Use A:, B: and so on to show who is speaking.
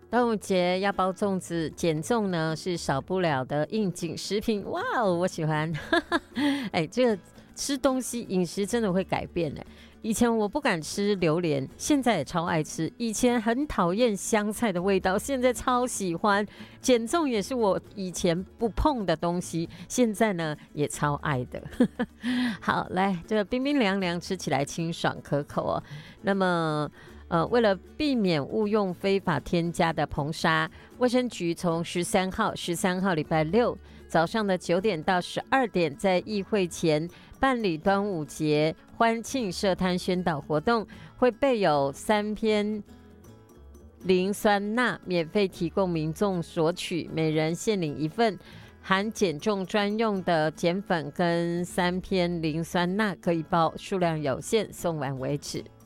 A: 端午节要包粽子，减重呢是少不了的应景食品。哇哦，我喜欢！哎，这个吃东西饮食真的会改变哎。以前我不敢吃榴莲，现在也超爱吃。以前很讨厌香菜的味道，现在超喜欢。减重也是我以前不碰的东西，现在呢也超爱的。好，来，这个冰冰凉凉，吃起来清爽可口哦。那么。为了避免误用非法添加的硼砂，卫生局从13号礼拜六早上的9点到12点，在议会前办理端午节欢庆设摊宣导活动，会备有3篇磷酸钠免费提供民众索取，每人限领1份。含减重专用的碱粉跟3篇磷酸钠可以包，数量有限，送完为止。